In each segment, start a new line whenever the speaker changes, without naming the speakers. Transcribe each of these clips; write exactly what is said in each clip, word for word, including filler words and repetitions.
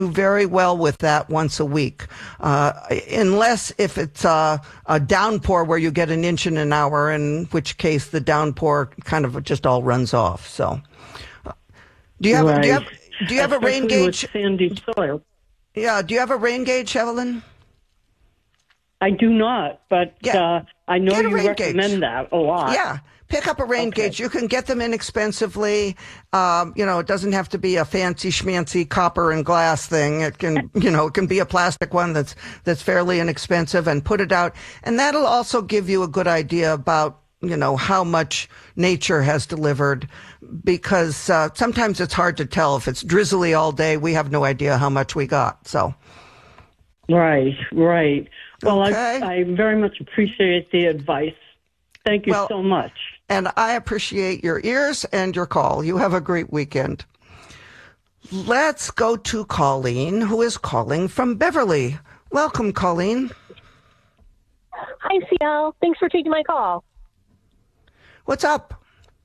very well with that once a week, uh, unless if it's uh, a downpour where you get an inch in an hour, in which case the downpour kind of just all runs off. So, uh, do you have
right.
do you have do you have
Especially
a rain gauge?
With sandy soil.
Yeah. Do you have a rain gauge, Evelyn?
I do not, but
yeah.
uh, I know
Get a
you
rain
recommend
gauge.
that a lot.
Yeah. Pick up a rain
okay.
gauge. You can get them inexpensively. Um, you know, it doesn't have to be a fancy schmancy copper and glass thing. It can, you know, it can be a plastic one that's that's fairly inexpensive, and put it out. And that'll also give you a good idea about, you know, how much nature has delivered, because uh, sometimes it's hard to tell. If it's drizzly all day, we have no idea how much we got. So.
Right, right. Well,
okay.
I, I very much appreciate the advice. Thank you
well,
so much.
And I appreciate your ears and your call. You have a great weekend. Let's go to Colleen, who is calling from Beverly. Welcome, Colleen.
Hi, C L. Thanks for taking my call.
What's up?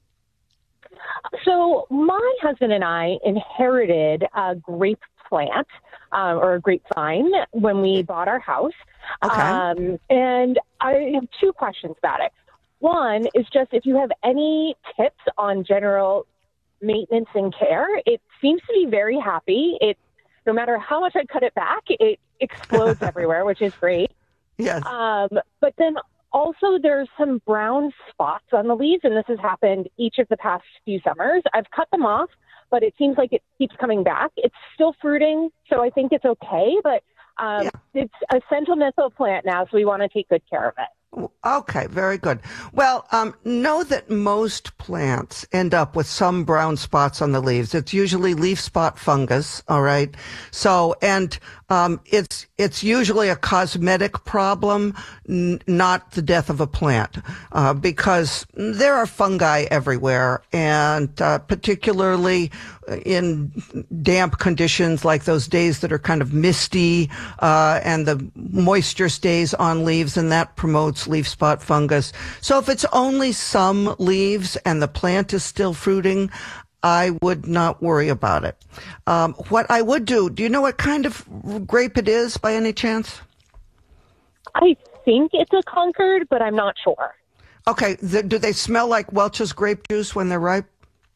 So my husband and I inherited a grape plant um, or a grapevine when we bought our house.
Okay.
Um, and I have two questions about it. One is just if you have any tips on general maintenance and care. It seems to be very happy. It, no matter how much I cut it back, it explodes everywhere, which is great.
Yes.
Um, but then also there's some brown spots on the leaves, and this has happened each of the past few summers. I've cut them off, but it seems like it keeps coming back. It's still fruiting, so I think it's okay, but um, yeah. It's a sentimental plant now, so we want to take good care of it.
Okay, very good. Well, um, know that most plants end up with some brown spots on the leaves. It's usually leaf spot fungus, all right? So, and um, it's it's usually a cosmetic problem, n- not the death of a plant, uh, because there are fungi everywhere, and uh, particularly in damp conditions like those days that are kind of misty, uh, and the moisture stays on leaves, and that promotes leaf spot fungus. So if it's only some leaves and the plant is still fruiting, I would not worry about it. Um, what I would do, do you know what kind of grape it is by any chance?
I think it's a Concord, but I'm not sure.
Okay. The, do they smell like Welch's grape juice when they're ripe?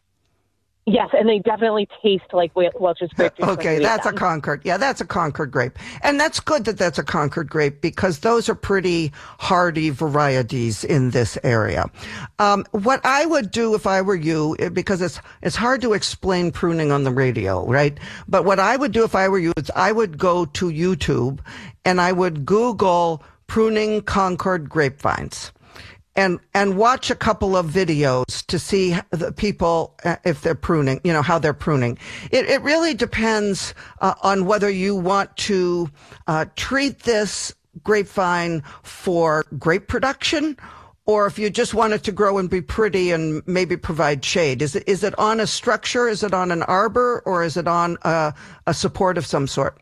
Yes, and they definitely taste like Welch's grape juice.
Okay, that's a Concord. Yeah, that's a Concord grape. And that's good that that's a Concord grape, because those are pretty hardy varieties in this area. Um, what I would do if I were you, because it's it's hard to explain pruning on the radio, right? But what I would do if I were you is I would go to YouTube and I would Google pruning Concord grapevines. And and watch a couple of videos to see the people, uh, if they're pruning, you know, how they're pruning. It, it really depends uh, on whether you want to uh, treat this grapevine for grape production, or if you just want it to grow and be pretty and maybe provide shade. Is it is it on a structure? Is it on an arbor? Or is it on a, a support of some sort?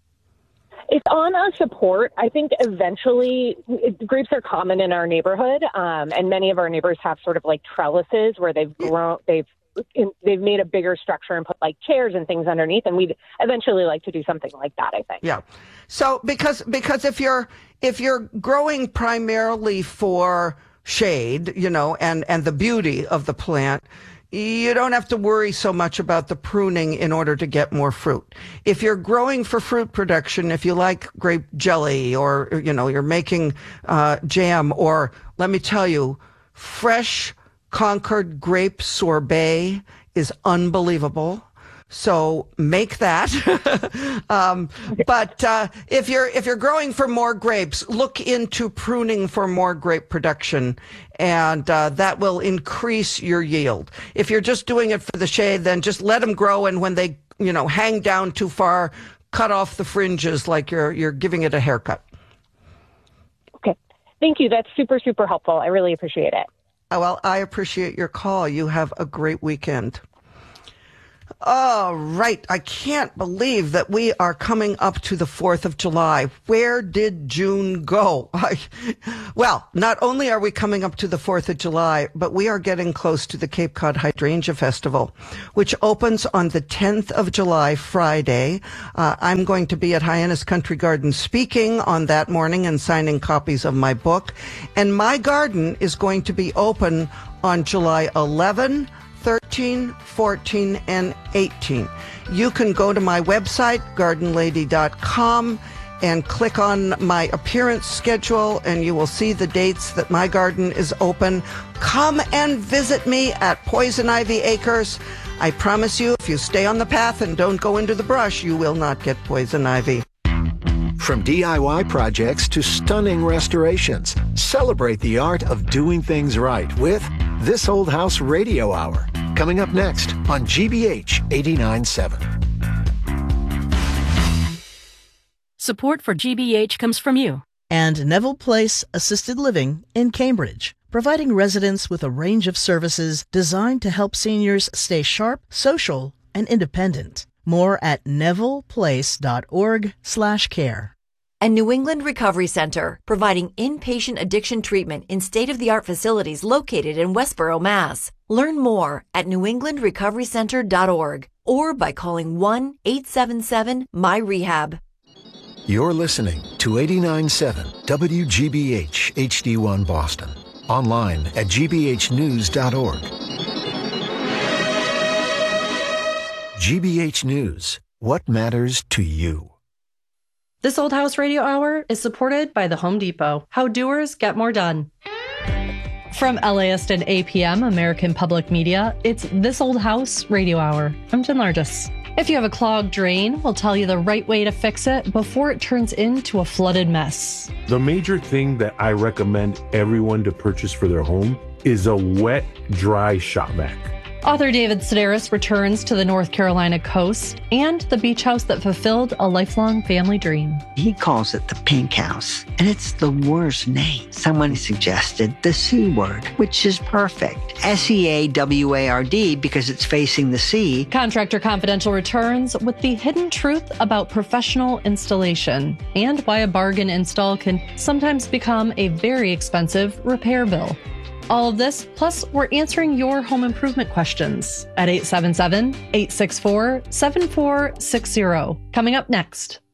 It's on a support. I think eventually it, grapes are common in our neighborhood, um, and many of our neighbors have sort of like trellises where they've grown, they've they've made a bigger structure and put like chairs and things underneath, and we'd eventually like to do something like that, I think.
Yeah. So because because if you're if you're growing primarily for shade, you know, and and the beauty of the plant, you don't have to worry so much about the pruning in order to get more fruit. If you're growing for fruit production, if you like grape jelly, or, you know, you're making uh, jam, or let me tell you, fresh Concord grape sorbet is unbelievable. So make that. um, but uh, if you're if you're growing for more grapes, look into pruning for more grape production, and uh, that will increase your yield. If you're just doing it for the shade, then just let them grow, and when they you know hang down too far, cut off the fringes like you're you're giving it a haircut.
Okay, thank you. That's super super helpful. I really appreciate it.
Oh, well, I appreciate your call. You have a great weekend. Oh, right. I can't believe that we are coming up to the fourth of July. Where did June go? I, well, not only are we coming up to the fourth of July, but we are getting close to the Cape Cod Hydrangea Festival, which opens on the tenth of July, Friday. Uh, I'm going to be at Hyannis Country Garden speaking on that morning and signing copies of my book. And my garden is going to be open on July eleventh, thirteen, fourteen, and eighteen. You can go to my website, garden lady dot com, and click on my appearance schedule, and you will see the dates that my garden is open. Come and visit me at Poison Ivy Acres. I promise you, if you stay on the path and don't go into the brush, you will not get poison ivy.
From D I Y projects to stunning restorations, celebrate the art of doing things right with This Old House Radio Hour, coming up next on G B H eighty-nine point seven.
Support for G B H comes from you.
And Neville Place Assisted Living in Cambridge, providing residents with a range of services designed to help seniors stay sharp, social, and independent. More at nevilleplace.org slash care.
And New England Recovery Center, providing inpatient addiction treatment in state-of-the-art facilities located in Westboro, Mass. Learn more at new england recovery center dot org or by calling one eight seven seven M Y rehab.
You're listening to eighty-nine point seven W G B H H D one Boston. Online at g b h news dot org. G B H News. What matters to you?
This Old House Radio Hour is supported by the Home Depot. How doers get more done. From LAist and A P M, American Public Media, it's This Old House Radio Hour. I'm Jen Largis. If you have a clogged drain, we'll tell you the right way to fix it before it turns into a flooded mess.
The major thing that I recommend everyone to purchase for their home is a wet, dry shop vac.
Author David Sedaris returns to the North Carolina coast and the beach house that fulfilled a lifelong family dream.
He calls it the Pink House, and it's the worst name. Someone suggested the C word, which is perfect. S E A W A R D, because it's facing the sea.
Contractor Confidential returns with the hidden truth about professional installation and why a bargain install can sometimes become a very expensive repair bill. All of this, plus we're answering your home improvement questions at eight seven seven, eight six four, seven four six zero. Coming up next.